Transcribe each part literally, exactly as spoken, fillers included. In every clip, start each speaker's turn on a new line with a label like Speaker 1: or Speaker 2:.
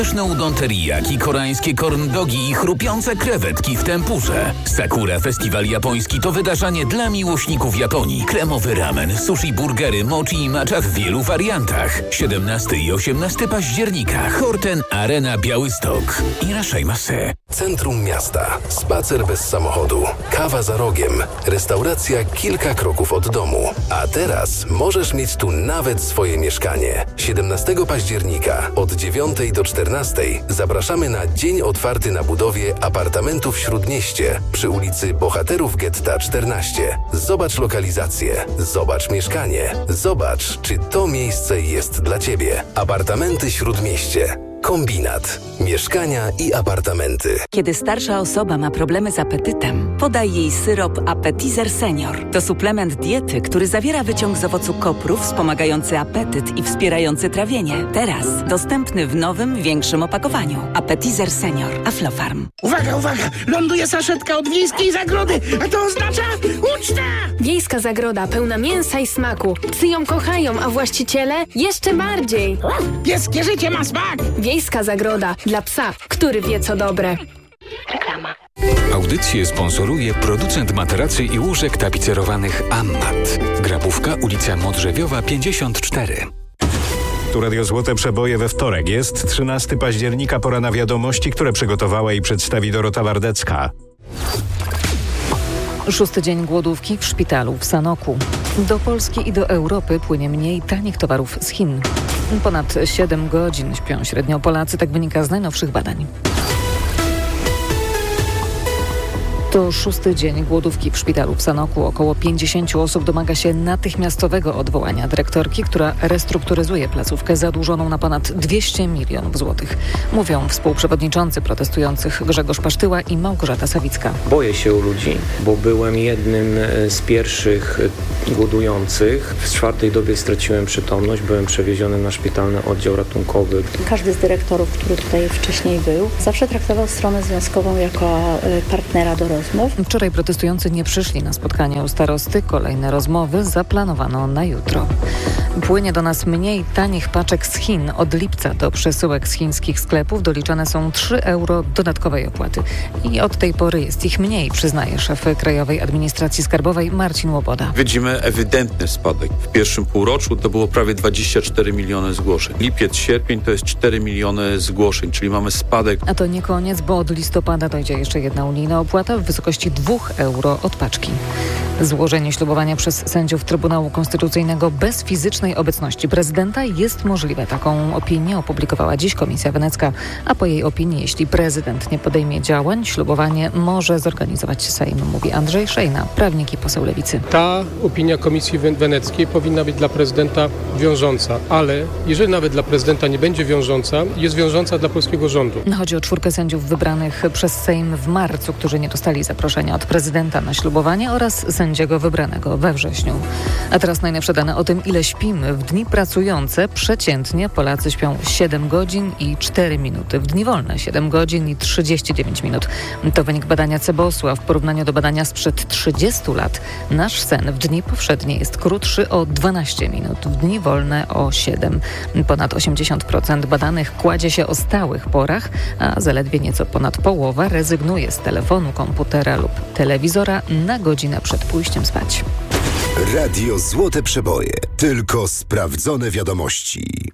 Speaker 1: Pyszne udon teriyaki, koreańskie corn dogi i chrupiące krewetki w tempurze. Sakura Festiwal Japoński to wydarzenie dla miłośników Japonii. Kremowy ramen, sushi, burgery, mochi i matcha w wielu wariantach. siedemnastego i osiemnastego października. Horten Arena Białystok. Irashaimase.
Speaker 2: Centrum miasta. Spacer bez samochodu. Kawa za rogiem. Restauracja kilka kroków od domu. A teraz możesz mieć tu nawet swoje mieszkanie. siedemnastego października od dziewiątej do czternastej zapraszamy na dzień otwarty na budowie apartamentów w Śródmieście przy ulicy Bohaterów Getta czternaście. Zobacz lokalizację. Zobacz mieszkanie. Zobacz, czy to miejsce jest dla Ciebie. Apartamenty Śródmieście. Kombinat. Mieszkania i apartamenty.
Speaker 3: Kiedy starsza osoba ma problemy z apetytem, podaj jej syrop Appetizer Senior. To suplement diety, który zawiera wyciąg z owocu kopru wspomagający apetyt i wspierający trawienie. Teraz dostępny w nowym, większym opakowaniu. Appetizer Senior. Aflofarm.
Speaker 4: Uwaga, uwaga! Ląduje saszetka od Wiejskiej Zagrody, a to oznacza uczta!
Speaker 5: Wiejska Zagroda pełna mięsa i smaku. Psy ją kochają, a właściciele jeszcze bardziej.
Speaker 4: Pieskie życie ma smak!
Speaker 5: Wiejska Zagroda dla psa, który wie co dobre.
Speaker 3: Reklama.
Speaker 6: Audycję sponsoruje producent materacy i łóżek tapicerowanych Ammat. Grabówka, ulica Modrzewiowa pięćdziesiąt cztery.
Speaker 7: Tu Radio Złote Przeboje we wtorek. Jest trzynastego października, pora na wiadomości, które przygotowała i przedstawi Dorota Wardecka.
Speaker 8: Szósty dzień głodówki w szpitalu w Sanoku. Do Polski i do Europy płynie mniej tanich towarów z Chin. Ponad siedem godzin śpią średnio Polacy, tak wynika z najnowszych badań. To szósty dzień głodówki w szpitalu w Sanoku. Około pięćdziesięciu osób domaga się natychmiastowego odwołania dyrektorki, która restrukturyzuje placówkę zadłużoną na ponad dwieście milionów złotych. Mówią współprzewodniczący protestujących Grzegorz Pasztyła i Małgorzata Sawicka.
Speaker 9: Boję się ludzi, bo byłem jednym z pierwszych głodujących. W czwartej dobie straciłem przytomność, byłem przewieziony na szpitalny oddział ratunkowy.
Speaker 10: Każdy z dyrektorów, który tutaj wcześniej był, zawsze traktował stronę związkową jako partnera do rozmów.
Speaker 8: Wczoraj protestujący nie przyszli na spotkanie u starosty. Kolejne rozmowy zaplanowano na jutro. Płynie do nas mniej tanich paczek z Chin. Od lipca do przesyłek z chińskich sklepów doliczane są trzy euro dodatkowej opłaty. I od tej pory jest ich mniej, przyznaje szef Krajowej Administracji Skarbowej Marcin Łoboda.
Speaker 11: Widzimy ewidentny spadek. W pierwszym półroczu to było prawie dwadzieścia cztery miliony zgłoszeń. Lipiec, sierpień to jest cztery miliony zgłoszeń, czyli mamy spadek.
Speaker 8: A to nie koniec, bo od listopada dojdzie jeszcze jedna unijna opłata w wysokości dwóch euro od paczki. Złożenie ślubowania przez sędziów Trybunału Konstytucyjnego bez fizycznej obecności prezydenta jest możliwe. Taką opinię opublikowała dziś Komisja Wenecka, a po jej opinii, jeśli prezydent nie podejmie działań, ślubowanie może zorganizować Sejm, mówi Andrzej Szejna, prawnik i poseł Lewicy.
Speaker 12: Ta opinia Komisji Weneckiej powinna być dla prezydenta wiążąca, ale jeżeli nawet dla prezydenta nie będzie wiążąca, jest wiążąca dla polskiego rządu.
Speaker 8: Chodzi o czwórkę sędziów wybranych przez Sejm w marcu, którzy nie dostali zaproszenia od prezydenta na ślubowanie oraz sędziego wybranego we wrześniu. A teraz najnowsze dane o tym, ile śpimy. W dni pracujące przeciętnie Polacy śpią siedem godzin i cztery minuty. W dni wolne siedem godzin i trzydzieści dziewięć minut. To wynik badania Cebosu, a w porównaniu do badania sprzed trzydziestu lat nasz sen w dni powszednie jest krótszy o dwanaście minut, w dni wolne o siedem. Ponad osiemdziesiąt procent badanych kładzie się o stałych porach, a zaledwie nieco ponad połowa rezygnuje z telefonu, komputera lub telewizora na godzinę przed pójściem spać.
Speaker 13: Radio Złote Przeboje. Tylko sprawdzone wiadomości.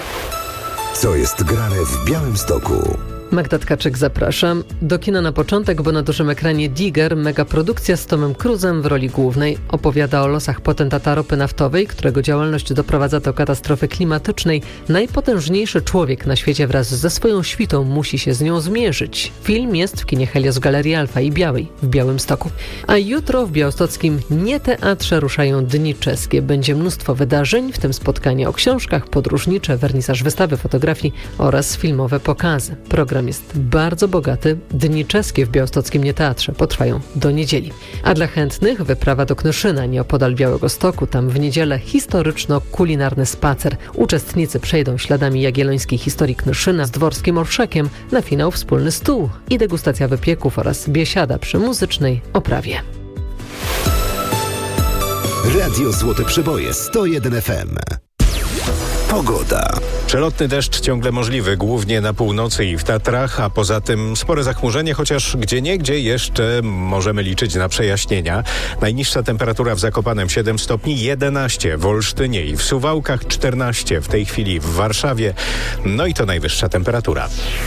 Speaker 13: Co jest grane w Białymstoku?
Speaker 14: Magda Tkaczyk, zapraszam. Do kina na początek, bo na dużym ekranie Digger, megaprodukcja z Tomem Cruzem w roli głównej. Opowiada o losach potentata ropy naftowej, którego działalność doprowadza do katastrofy klimatycznej. Najpotężniejszy człowiek na świecie wraz ze swoją świtą musi się z nią zmierzyć. Film jest w kinie Helios w Galerii Alfa i Białej w Białymstoku. A jutro w białostockim Nieteatrze ruszają Dni Czeskie. Będzie mnóstwo wydarzeń, w tym spotkanie o książkach, podróżnicze, wernisaż wystawy fotografii oraz filmowe pokazy. Program jest bardzo bogaty. Dni Czeskie w białostockim Nieteatrze potrwają do niedzieli. A dla chętnych wyprawa do Knyszyna, nieopodal Białegostoku. Tam w niedzielę historyczno-kulinarny spacer. Uczestnicy przejdą śladami jagiellońskiej historii Knyszyna z dworskim orszakiem. Na finał wspólny stół i degustacja wypieków oraz biesiada przy muzycznej oprawie.
Speaker 13: Radio Złote Przeboje sto jeden F M. Pogoda.
Speaker 7: Przelotny deszcz ciągle możliwy, głównie na północy i w Tatrach, a poza tym spore zachmurzenie, chociaż gdzieniegdzie jeszcze możemy liczyć na przejaśnienia. Najniższa temperatura w Zakopanem siedem stopni, jedenaście w Olsztynie i w Suwałkach, czternaście w tej chwili w Warszawie. No i to najwyższa temperatura.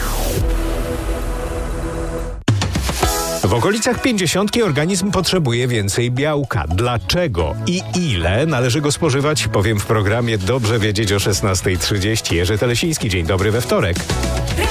Speaker 7: W okolicach pięćdziesiątki organizm potrzebuje więcej białka. Dlaczego i ile należy go spożywać? Powiem w programie Dobrze Wiedzieć o szesnastej trzydzieści. Jerzy Telesiński, dzień dobry we wtorek.